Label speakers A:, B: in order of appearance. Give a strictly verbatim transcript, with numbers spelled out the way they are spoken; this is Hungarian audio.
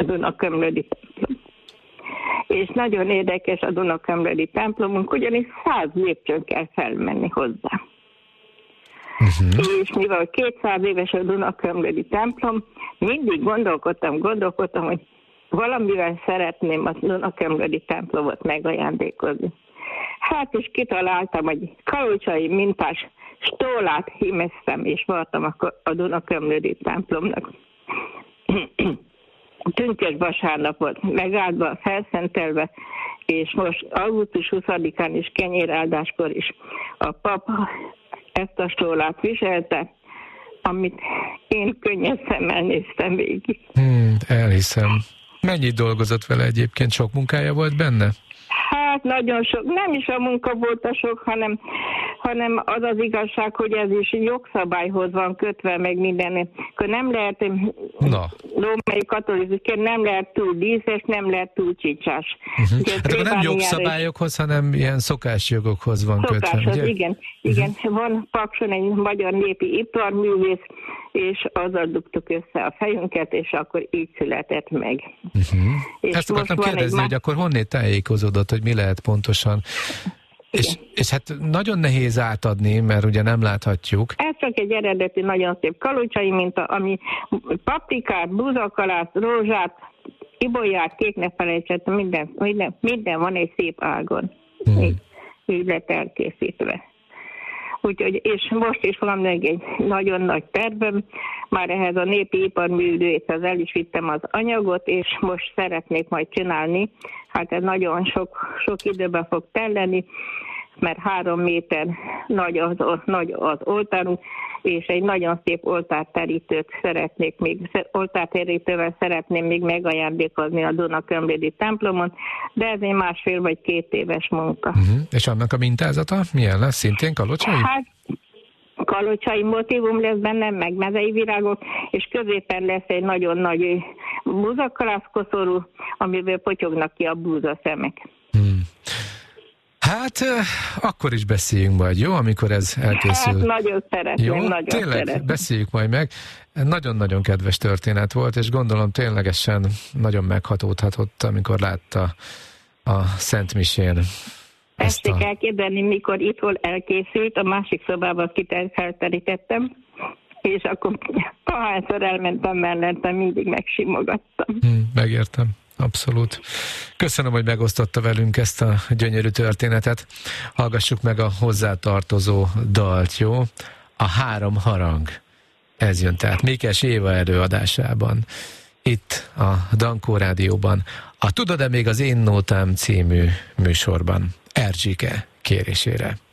A: Dunakömlödi templom. És nagyon érdekes a Dunakömlödi templomunk, ugyanis száz lépcsőn kell felmenni hozzá. Uh-huh. És mivel kétszáz éves a Dunakömlödi templom, mindig gondolkodtam, gondolkodtam, hogy valamivel szeretném a Dunakömlödi templomot megajándékozni. Hát és kitaláltam, hogy kalocsai mintás stólát hímeztem, és vartam a, a Dunakömlödi templomnak. Tünkös vasárnap volt megáldva, felszentelve, és most augusztus huszadikán is kenyéráldáskor is a pap ezt a stólát viselte, amit én könnyes szemmel néztem végig.
B: Hmm, elhiszem. Mennyit dolgozott vele egyébként? Sok munkája volt benne?
A: Hát nagyon sok, nem is a munka volt a sok, hanem, hanem az az igazság, hogy ez is jogszabályhoz van kötve, meg minden. Akkor nem lehet, római katolikusként nem lehet túl díszes, nem lehet túl csicsás.
B: Uh-huh. Hát nem jogszabályokhoz, hanem ilyen szokásjogokhoz van
A: szokáshoz,
B: kötve, ugye?
A: igen. igen. Uh-huh. Van Pakson egy magyar népi iparművész, és azzal dugtuk össze a fejünket, és akkor így született meg.
B: Uh-huh. És ezt akartam kérdezni, hogy akkor honnét tájékozódott, hogy mi lehet pontosan. És, és hát nagyon nehéz átadni, mert ugye nem láthatjuk.
A: Ez csak egy eredeti, nagyon szép kalocsai minta, ami paprikát, búzakalát, rózsát, ibolyát, kék ne felejtsett, minden, minden, minden van egy szép ágon. Hmm. Így, így lett elkészítve. Úgyhogy, és most is van még egy nagyon nagy tervem, már ehhez a népi iparművészhez el is vittem az anyagot, és most szeretnék majd csinálni. Hát ez nagyon sok, sok időben fog telleni, mert három méter nagy az, nagy az oltárunk, és egy nagyon szép oltárterítőt szeretnék még, oltárterítővel szeretném még megajándékozni a Dunakömlödi templomon, de ez egy másfél vagy két éves munka.
B: Uh-huh. És annak a mintázata milyen lesz? Szintén kalocsai?
A: Hát kalocsai motívum lesz benne, meg mezei virágok, és középen lesz egy nagyon nagy búzakalászkoszorú, amiből potyognak ki a búzaszemek.
B: Hmm. Hát, akkor is beszéljünk majd, jó? Amikor ez elkészül.
A: Hát, nagyon szeretném,
B: jó?
A: nagyon
B: Tényleg,
A: szeretném.
B: Beszéljük majd meg. Nagyon-nagyon kedves történet volt, és gondolom ténylegesen nagyon meghatódhatott, amikor látta a Szent Misén.
A: Ezt
B: a...
A: kell kérdeni, mikor itthon elkészült, a másik szobában kitelt felterítettem, és akkor ahányszor elmentem mellette, mindig megsimogattam.
B: Hmm, megértem. Abszolút. Köszönöm, hogy megosztotta velünk ezt a gyönyörű történetet. Hallgassuk meg a hozzátartozó dalt, jó? A Három harang. Ez jön tehát Mékes Éva előadásában. Itt a Dankó Rádióban. A Tudod-e még az én nótám című műsorban. Erzsike kérésére.